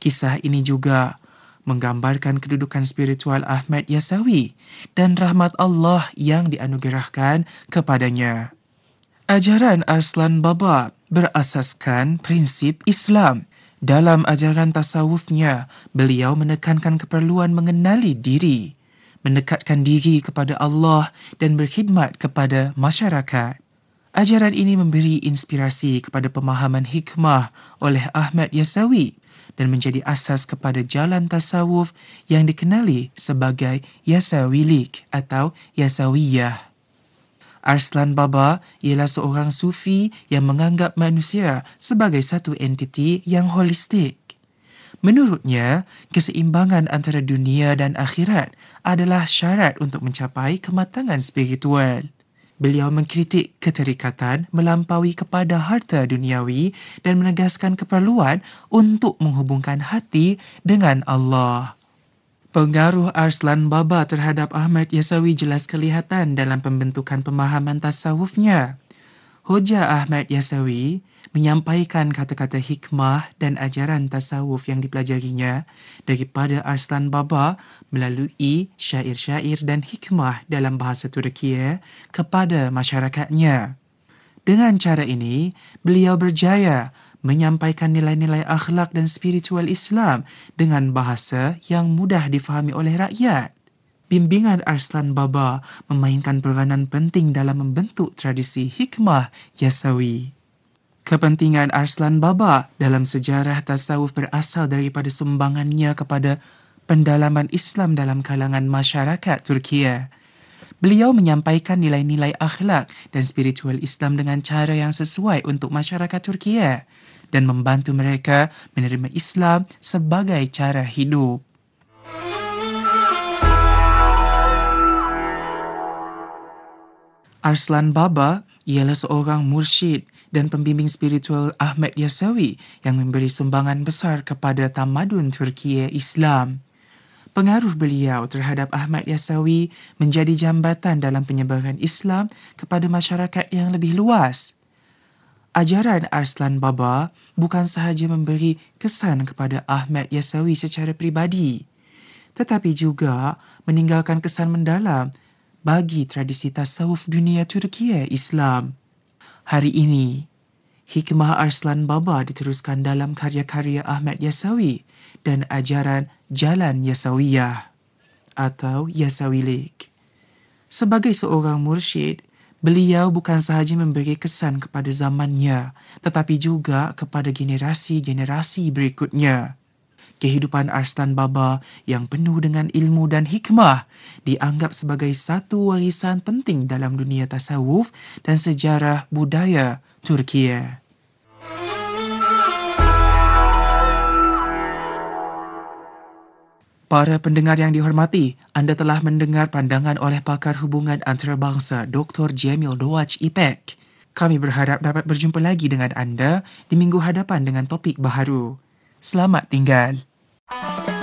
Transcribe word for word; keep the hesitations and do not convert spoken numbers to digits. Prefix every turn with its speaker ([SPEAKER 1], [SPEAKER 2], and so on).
[SPEAKER 1] Kisah ini juga menggambarkan kedudukan spiritual Ahmad Yasawi dan rahmat Allah yang dianugerahkan kepadanya. Ajaran Arslan Baba berasaskan prinsip Islam. Dalam ajaran tasawufnya, beliau menekankan keperluan mengenali diri, mendekatkan diri kepada Allah dan berkhidmat kepada masyarakat. Ajaran ini memberi inspirasi kepada pemahaman hikmah oleh Ahmad Yasawi dan menjadi asas kepada jalan tasawuf yang dikenali sebagai Yasawilik atau Yasawiyah. Arslan Baba ialah seorang sufi yang menganggap manusia sebagai satu entiti yang holistik. Menurutnya, keseimbangan antara dunia dan akhirat adalah syarat untuk mencapai kematangan spiritual. Beliau mengkritik keterikatan melampaui kepada harta duniawi dan menegaskan keperluan untuk menghubungkan hati dengan Allah. Pengaruh Arslan Baba terhadap Ahmad Yasawi jelas kelihatan dalam pembentukan pemahaman tasawufnya. Hujah Ahmad Yasawi menyampaikan kata-kata hikmah dan ajaran tasawuf yang dipelajarinya daripada Arslan Baba melalui syair-syair dan hikmah dalam bahasa Turkiye kepada masyarakatnya. Dengan cara ini, beliau berjaya menyampaikan nilai-nilai akhlak dan spiritual Islam dengan bahasa yang mudah difahami oleh rakyat. Bimbingan Arslan Baba memainkan peranan penting dalam membentuk tradisi hikmah Yasawi. Kepentingan Arslan Baba dalam sejarah tasawuf berasal daripada sumbangannya kepada pendalaman Islam dalam kalangan masyarakat Turkiye. Beliau menyampaikan nilai-nilai akhlak dan spiritual Islam dengan cara yang sesuai untuk masyarakat Turkiye dan membantu mereka menerima Islam sebagai cara hidup. Arslan Baba ialah seorang mursyid dan pembimbing spiritual Ahmad Yasawi yang memberi sumbangan besar kepada tamadun Turkiye Islam. Pengaruh beliau terhadap Ahmad Yasawi menjadi jambatan dalam penyebaran Islam kepada masyarakat yang lebih luas. Ajaran Arslan Baba bukan sahaja memberi kesan kepada Ahmad Yasawi secara pribadi, tetapi juga meninggalkan kesan mendalam bagi tradisi tasawuf dunia Turkiye Islam. Hari ini, hikmah Arslan Baba diteruskan dalam karya-karya Ahmad Yasawi dan ajaran Jalan Yasawiyah atau Yasawilik. Sebagai seorang mursyid, beliau bukan sahaja memberi kesan kepada zamannya, tetapi juga kepada generasi-generasi berikutnya. Kehidupan Arslan Baba yang penuh dengan ilmu dan hikmah dianggap sebagai satu warisan penting dalam dunia tasawuf dan sejarah budaya Turkiye. Para pendengar yang dihormati, anda telah mendengar pandangan oleh pakar hubungan antarabangsa Doktor Jamil Dowaj Ipek. Kami berharap dapat berjumpa lagi dengan anda di minggu hadapan dengan topik baharu. Selamat tinggal.